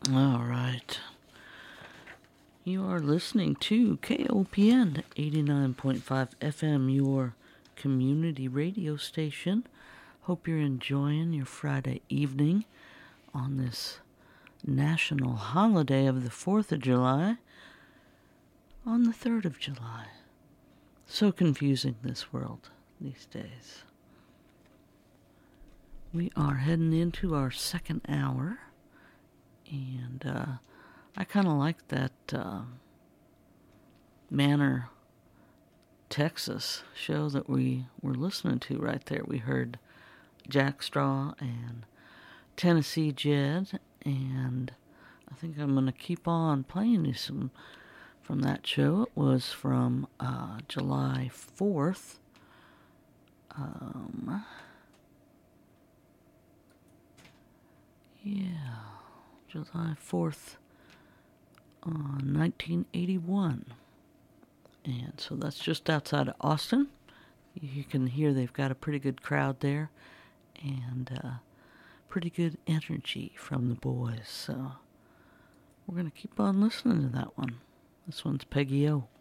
All right. You are listening to KOPN 89.5 FM, your community radio station. Hope you're enjoying your Friday evening on this national holiday of the 4th of July on the 3rd of July. So confusing, this world these days. We are heading into our second hour, and I kind of like that Manor, Texas show that we were listening to right there. We heard Jack Straw and Tennessee Jed, and I think I'm going to keep on playing you some from that show. It was from July 4th. July 4th, 1981. And so that's just outside of Austin. You can hear they've got a pretty good crowd there, and pretty good energy from the boys. So we're going to keep on listening to that one. This one's Peggy O.